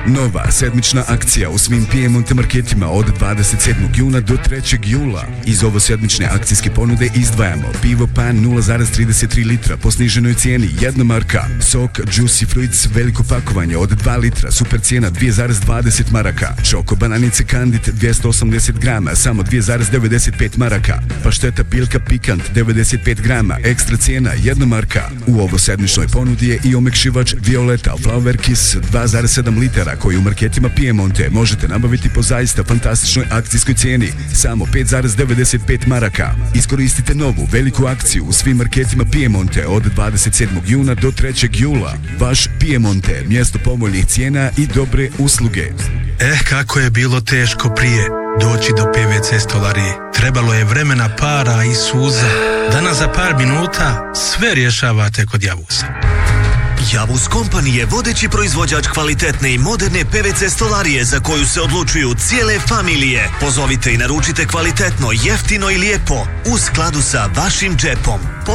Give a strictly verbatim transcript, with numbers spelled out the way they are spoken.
Nova sedmična akcija u svim Piemonte marketima od dvadeset sedmog juna do trećeg jula. Iz ovo sedmične akcijske ponude izdvajamo pivo Pan nula zarez trideset tri litra po sniženoj cijeni jedna marka, sok Juicy Fruits veliko pakovanje od dva litra, super cijena dvije zarez dvadeset maraka, čoko bananice Candid dvjesto osamdeset grama samo dvije zarez devedeset pet maraka, pašteta Biljka Pikant devedeset pet grama, ekstra cijena jedna marka. U ovo sedmičnoj ponudi je i omekšivač Violeta Flower Kiss dva zarez sedam litara koji u marketima Piemonte možete nabaviti po zaista fantastičnoj akcijskoj cijeni samo pet zarez devedeset pet maraka. Iskoristite novu veliku akciju u svim marketima Piemonte od dvadeset sedmog juna do trećeg jula. Vaš Piemonte, mjesto povoljnih cijena i dobre usluge. Eh, kako je bilo teško prije doći do P V C stolarije. Trebalo je vremena, para i suza. Danas za par minuta sve rješavate kod Javusa. Javus Company je vodeći proizvođač kvalitetne i moderne P V C stolarije za koju se odlučuju cijele familije. Pozovite i naručite kvalitetno, jeftino i lijepo u skladu sa vašim džepom.